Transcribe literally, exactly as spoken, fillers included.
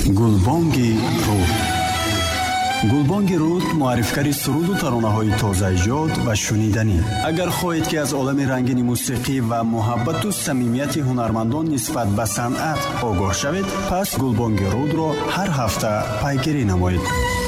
гулбонги руд. гулбонги руд муаррифкари суруду таронаҳои тозаиҷод ва шуниданӣ. агар хоҳед ки аз олами рангини мусиқӣ ва муҳаббату самимияти ҳунармандон нисбат ба санъат огоҳ шавед, пас гулбонги рудро ҳар ҳафта пайгирӣ намоед.